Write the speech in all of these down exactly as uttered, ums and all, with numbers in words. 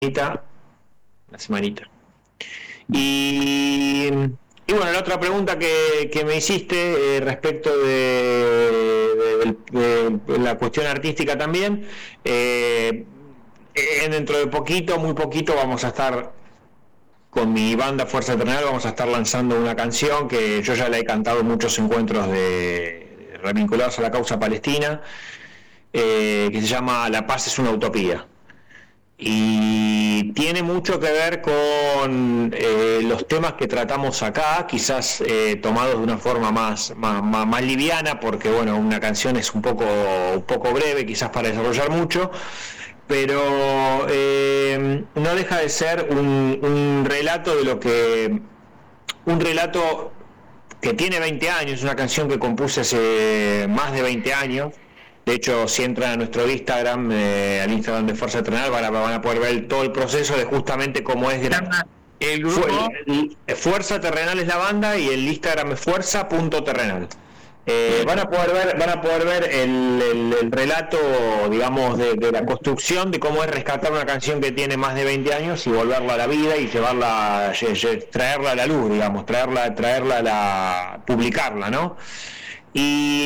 semanita, una semanita. Y, y bueno, la otra pregunta que, que me hiciste eh, respecto de, de, de, de la cuestión artística también, eh, eh, dentro de poquito, muy poquito, vamos a estar con mi banda Fuerza Terrenal, vamos a estar lanzando una canción que yo ya la he cantado en muchos encuentros de, de vinculados a la causa palestina, eh, que se llama La paz es una utopía. Y tiene mucho que ver con eh, los temas que tratamos acá, quizás eh, tomados de una forma más, más, más, más liviana, porque bueno, una canción es un poco, un poco breve, quizás para desarrollar mucho, pero eh, no deja de ser un, un relato de lo que, un relato que tiene veinte años, una canción que compuse hace más de veinte años. De hecho, si entran a nuestro Instagram, eh, al Instagram de Fuerza Terrenal, van a, van a poder ver todo el proceso de justamente cómo es grabar. El grupo Fuerza Terrenal es la banda y el Instagram es fuerza punto terrenal. Eh, van a poder ver, van a poder ver el, el, el relato, digamos, de, de la construcción de cómo es rescatar una canción que tiene más de veinte años y volverla a la vida y llevarla, traerla a la luz, digamos, traerla, traerla a la, publicarla, ¿no? Y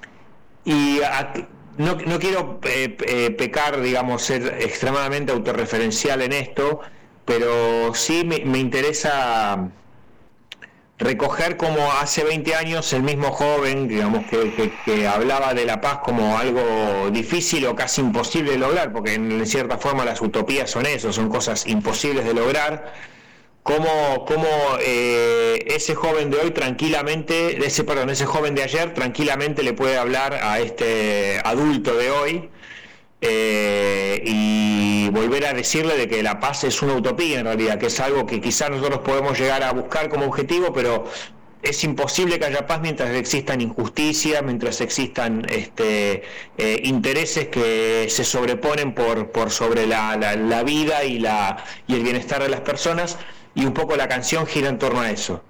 Y a, no, no quiero eh, eh, pecar, digamos, ser extremadamente autorreferencial en esto, pero sí me, me interesa recoger como hace veinte años el mismo joven, digamos, que, que, que hablaba de la paz como algo difícil o casi imposible de lograr, porque en cierta forma las utopías son eso, son cosas imposibles de lograr. Cómo, cómo eh, ese joven de hoy tranquilamente, ese perdón, ese joven de ayer tranquilamente le puede hablar a este adulto de hoy eh, y volver a decirle de que la paz es una utopía en realidad, que es algo que quizás nosotros podemos llegar a buscar como objetivo, pero es imposible que haya paz mientras existan injusticias, mientras existan este, eh, intereses que se sobreponen por, por sobre la, la, la vida y, la, y el bienestar de las personas. Y un poco la canción gira en torno a eso.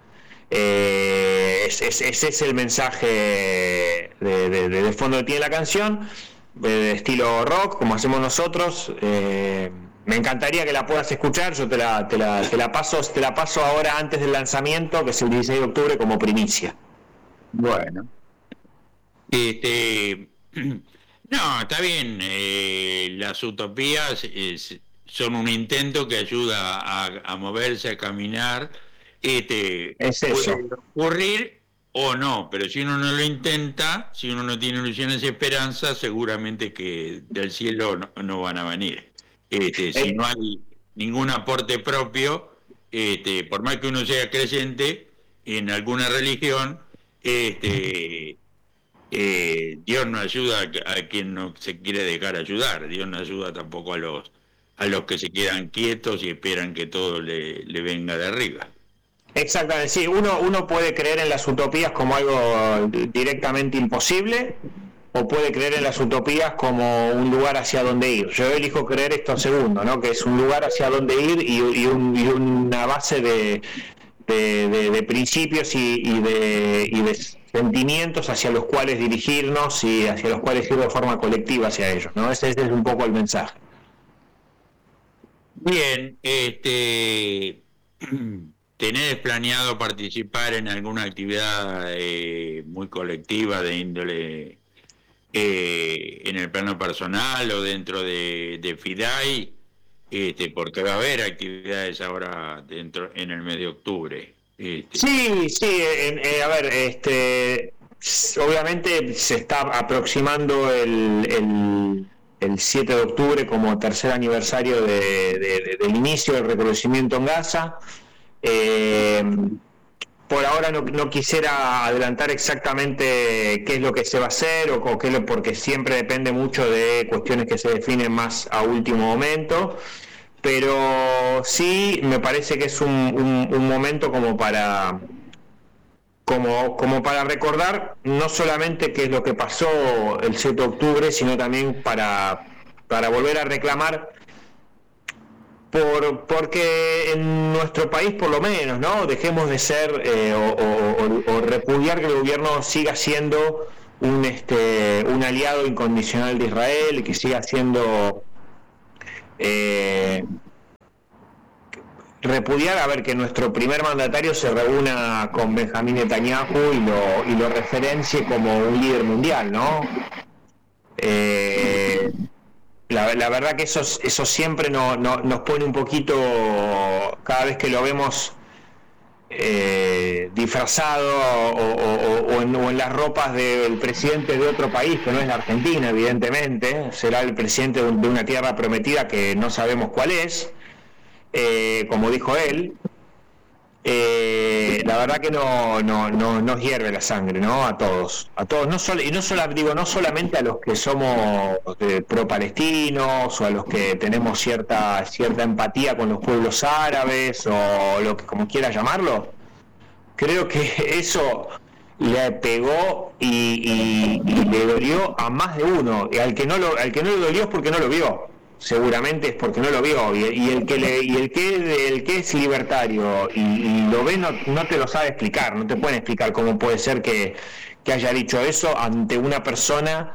Eh, ese es, es, es el mensaje de, de, de fondo que tiene la canción, de estilo rock, como hacemos nosotros. Eh, me encantaría que la puedas escuchar. Yo te la, te, la, te, la paso, te la paso ahora antes del lanzamiento, que es el dieciséis de octubre, como primicia. Bueno. Este, no, está bien. Eh, las utopías es, son un intento que ayuda a, a moverse, a caminar. Este, es eso. Puede ocurrir o no, pero si uno no lo intenta, si uno no tiene ilusiones y esperanzas, seguramente que del cielo no, no van a venir. Este, si no hay ningún aporte propio, este, por más que uno sea creyente en alguna religión, este, eh, Dios no ayuda a, a quien no se quiere dejar ayudar. Dios no ayuda tampoco a los a los que se quedan quietos y esperan que todo le, le venga de arriba. Exactamente, sí, uno, uno puede creer en las utopías como algo directamente imposible, o puede creer en las utopías como un lugar hacia donde ir. Yo elijo creer esto segundo, ¿no? Que es un lugar hacia donde ir y, y, un, y una base de, de, de, de principios y, y, de, y de sentimientos hacia los cuales dirigirnos y hacia los cuales ir de forma colectiva hacia ellos, ¿no? Ese, ese es un poco el mensaje. Bien, este, ¿tenés planeado participar en alguna actividad eh, muy colectiva de índole eh, en el plano personal o dentro de, de FIDAI? Este, porque va a haber actividades ahora dentro en el mes de octubre. Este. Sí, sí, eh, eh, a ver, este, obviamente se está aproximando el... el el siete de octubre como tercer aniversario de, de, de, del inicio del reconocimiento en Gaza. Eh, por ahora no, no quisiera adelantar exactamente qué es lo que se va a hacer, o, o qué lo, porque siempre depende mucho de cuestiones que se definen más a último momento, pero sí me parece que es un, un, un momento como para... Como, como para recordar no solamente qué es lo que pasó el siete de octubre, sino también para, para volver a reclamar, por, porque en nuestro país por lo menos, ¿no? Dejemos de ser eh, o, o, o repudiar que el gobierno siga siendo un, este, un aliado incondicional de Israel, que siga siendo... Eh, repudiar, a ver, que nuestro primer mandatario se reúna con Benjamín Netanyahu y lo, y lo referencie como un líder mundial, ¿no? Eh, la, la verdad que eso, eso siempre no, no, nos pone un poquito, cada vez que lo vemos eh, disfrazado o, o, o, en, o en las ropas del presidente de otro país, que no es la Argentina, evidentemente, será el presidente de una tierra prometida que no sabemos cuál es, eh, como dijo él. Eh, la verdad que no, no, no nos hierve la sangre, ¿no? A todos, a todos, no solo, y no solo, digo, no solamente a los que somos eh, pro-palestinos o a los que tenemos cierta, cierta empatía con los pueblos árabes o lo que como quiera llamarlo. Creo que eso le pegó y, y, y le dolió a más de uno, y al que no lo, al que no le dolió es porque no lo vio. Seguramente es porque no lo vio, y, y el que le, y el que el que es libertario y, y lo ve no, no te lo sabe explicar, no te pueden explicar cómo puede ser que, que haya dicho eso ante una persona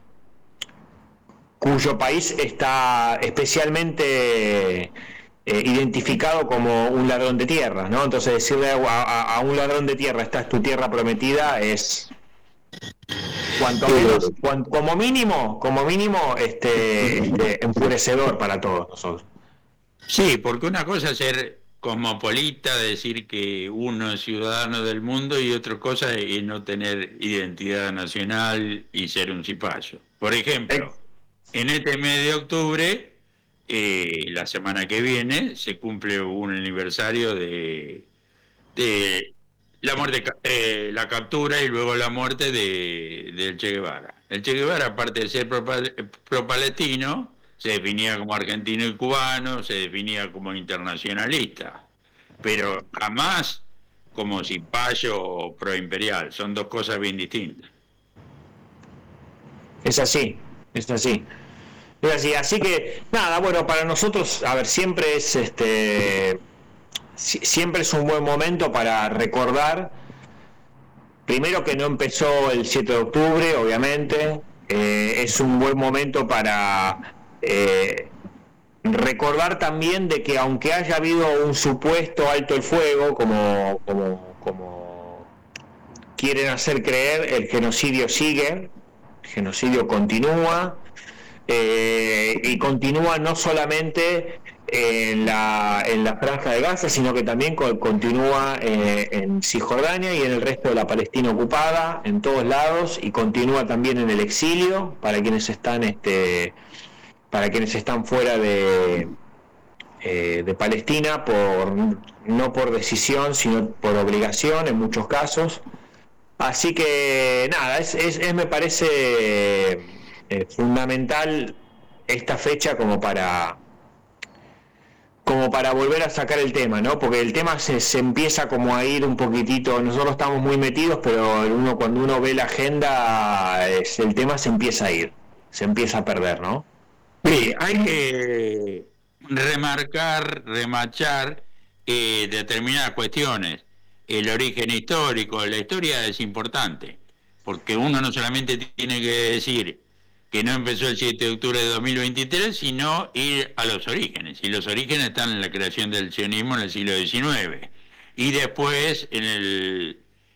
cuyo país está especialmente eh, identificado como un ladrón de tierras, ¿no? Entonces decirle a, a, a un ladrón de tierra, esta es tu tierra prometida, es cuanto menos, cuanto, como mínimo, como mínimo, este, este, enfurecedor para todos nosotros. Sí, porque una cosa es ser cosmopolita, decir que uno es ciudadano del mundo, y otra cosa es no tener identidad nacional y ser un cipayo. Por ejemplo, en este mes de octubre, eh, la semana que viene, se cumple un aniversario de, de la muerte, eh, la captura y luego la muerte de, de Che Guevara. El Che Guevara, aparte de ser pro-palestino, se definía como argentino y cubano, se definía como internacionalista, pero jamás como cipayo o proimperial. Son dos cosas bien distintas. Es así, es así. Es así, así que, nada, bueno, para nosotros, a ver, siempre es este... siempre es un buen momento para recordar, primero que no empezó el siete de octubre, obviamente, eh, es un buen momento para eh, recordar también de que aunque haya habido un supuesto alto el fuego, como, como, como quieren hacer creer, el genocidio sigue, el genocidio continúa, eh, y continúa no solamente en la, en la franja de Gaza, sino que también co- continúa eh, en Cisjordania y en el resto de la Palestina ocupada, en todos lados, y continúa también en el exilio para quienes están este para quienes están fuera de eh, de Palestina, por no por decisión sino por obligación en muchos casos. Así que nada, es, es, es me parece eh, fundamental esta fecha como para como para volver a sacar el tema, ¿no? Porque el tema se, se empieza como a ir un poquitito, nosotros estamos muy metidos, pero uno cuando uno ve la agenda, es, el tema se empieza a ir, se empieza a perder, ¿no? Sí, hay que remarcar, remachar eh, determinadas cuestiones. El origen histórico, la historia es importante, porque uno no solamente tiene que decir que no empezó el siete de octubre de dos mil veintitrés, sino ir a los orígenes. Y los orígenes están en la creación del sionismo en el siglo diecinueve. Y después en el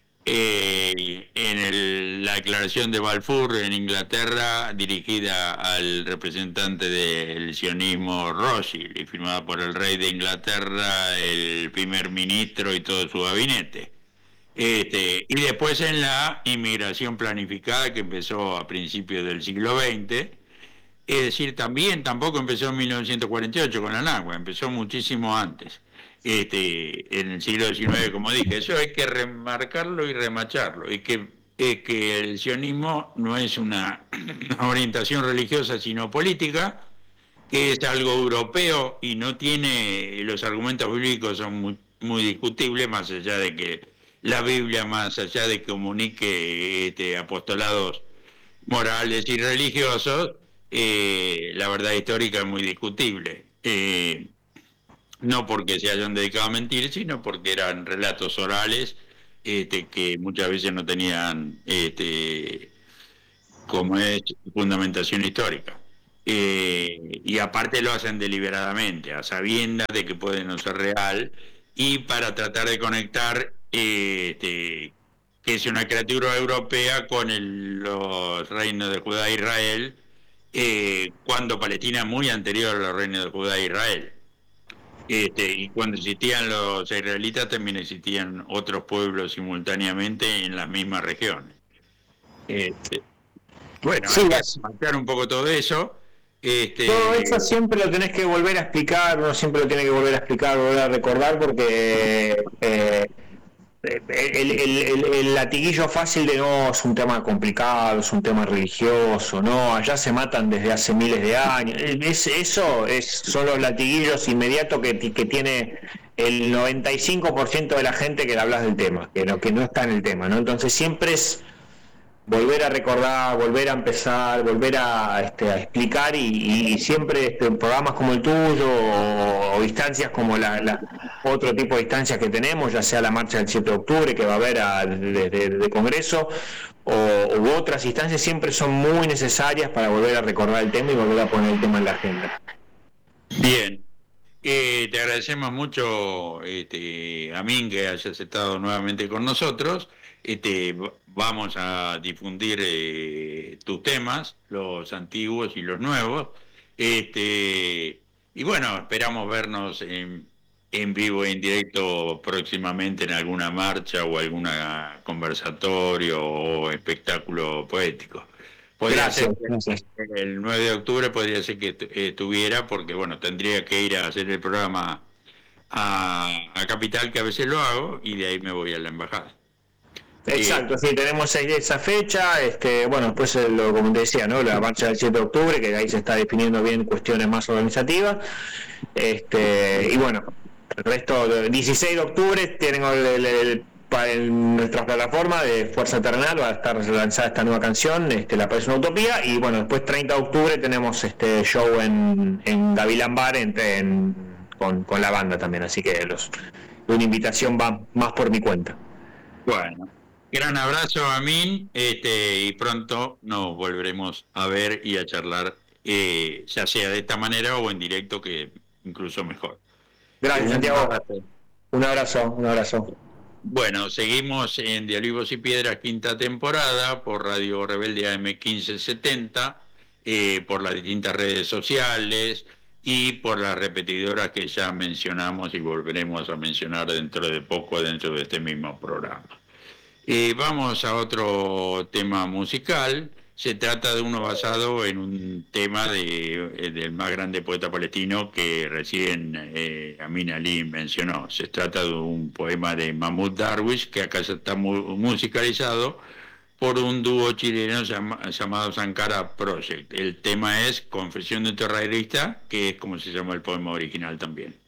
eh, en el, la declaración de Balfour en Inglaterra, dirigida al representante del sionismo Rothschild y firmada por el rey de Inglaterra, el primer ministro y todo su gabinete. Este, y después en la inmigración planificada, que empezó a principios del siglo veinte, es decir, también tampoco empezó en mil novecientos cuarenta y ocho con la ANAGUA, empezó muchísimo antes, este, en el siglo diecinueve, como dije. Eso hay que remarcarlo y remacharlo, y que, es que el sionismo no es una, una orientación religiosa sino política, que es algo europeo y no tiene, los argumentos bíblicos son muy, muy discutibles, más allá de que la Biblia, más allá de que comunique este, apostolados morales y religiosos, eh, la verdad histórica es muy discutible. Eh, no porque se hayan dedicado a mentir, sino porque eran relatos orales este, que muchas veces no tenían, este, como es, fundamentación histórica. Eh, y aparte lo hacen deliberadamente, a sabiendas de que puede no ser real, y para tratar de conectar eh, este, que es una criatura europea con el, los reinos de Judá e Israel, eh, cuando Palestina es muy anterior a los reinos de Judá e Israel. Este, y cuando existían los israelitas también existían otros pueblos simultáneamente en las mismas regiones. Este, bueno, Sí, hay que las- marcar un poco todo eso. Este, todo eso siempre lo tenés que volver a explicar, uno siempre lo tiene que volver a explicar, volver a recordar, porque eh, el, el- el- el latiguillo fácil de no es un tema complicado, es un tema religioso, no, allá se matan desde hace miles de años. Es, eso es, son los latiguillos inmediatos que, que tiene el noventa y cinco por ciento de la gente que le hablas del tema, que no, que no está en el tema, ¿no? Entonces siempre es volver a recordar, volver a empezar, volver a, este, a explicar y, y siempre este, programas como el tuyo o, o instancias como la, la, otro tipo de instancias que tenemos, ya sea la marcha del siete de octubre que va a haber a, de, de, de Congreso o, u otras instancias, siempre son muy necesarias para volver a recordar el tema y volver a poner el tema en la agenda. bien, eh, te agradecemos mucho, este, Amin, que hayas estado nuevamente con nosotros. Este, v- vamos a difundir eh, tus temas, los antiguos y los nuevos. Este, y bueno, esperamos vernos en, en vivo e en directo próximamente en alguna marcha o alguna conversatorio o espectáculo poético. Podría ser Gracias, gracias. que el nueve de octubre, podría ser que tu- eh, estuviera, porque bueno, tendría que ir a hacer el programa a, a Capital, que a veces lo hago, y de ahí me voy a la embajada. Eh, Exacto, sí, tenemos ahí esa fecha, este, bueno, después eh, lo, como te decía, ¿no? La marcha del siete de octubre, que ahí se está definiendo bien cuestiones más organizativas, este, y bueno, el resto, del dieciséis de octubre, tienen el, el- el- pa- en nuestra plataforma de Fuerza Terrenal va a estar lanzada esta nueva canción, este, La Paz es una utopía, y bueno, después treinta de octubre tenemos este show en, en Gavilán Bar en- en- con, con la banda también, así que los, una invitación va más por mi cuenta. bueno, gran abrazo, Amin, este, y pronto nos volveremos a ver y a charlar, eh, ya sea de esta manera o en directo, que incluso mejor. Gracias, Un Santiago. abrazo. Un abrazo, un abrazo. Bueno, seguimos en De Olivos y Piedras, quinta temporada, por Radio Rebelde A M quince setenta, eh, por las distintas redes sociales y por las repetidoras que ya mencionamos y volveremos a mencionar dentro de poco dentro de este mismo programa. Eh, vamos a otro tema musical. Se trata de uno basado en un tema de, eh, del más grande poeta palestino que recién eh, Amin Ali mencionó. Se trata de un poema de Mahmoud Darwish, que acá ya está mu- musicalizado por un dúo chileno llama- llamado Sankara Project. El tema es Confesión de un terrorista, que es como se llama el poema original también.